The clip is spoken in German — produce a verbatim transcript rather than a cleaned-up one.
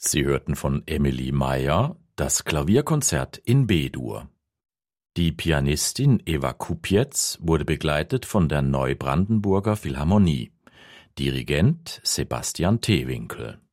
Sie hörten von Emilie Meyer das Klavierkonzert in B-Dur. Die Pianistin Eva Kupets wurde begleitet von der Neubrandenburger Philharmonie. Dirigent Sebastian Teewinkel.